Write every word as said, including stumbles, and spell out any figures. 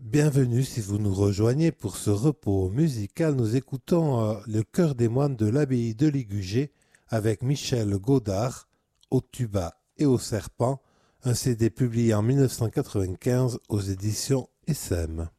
Bienvenue si vous nous rejoignez pour ce repos musical. Nous écoutons euh, le chœur des moines de l'abbaye de Ligugé avec Michel Godard au tuba et au serpent, un C D publié en mille neuf cent quatre-vingt-quinze aux éditions S M.